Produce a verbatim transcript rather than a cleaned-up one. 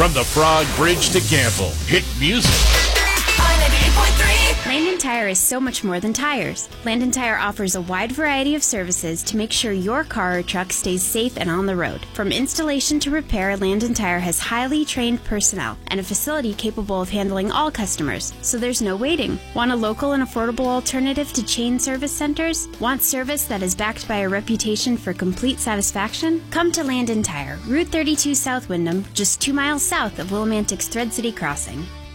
From the Frog Bridge to Campbell, hit music. Landon Tire is so much more than tires. Landon Tire offers a wide variety of services to make sure your car or truck stays safe and on the road. From installation to repair, Landon Tire has highly trained personnel and a facility capable of handling all customers, so there's no waiting. Want a local and affordable alternative to chain service centers? Want service that is backed by a reputation for complete satisfaction? Come to Landon Tire, Route thirty-two South Windham, just two miles south of Willimantic's Thread City Crossing.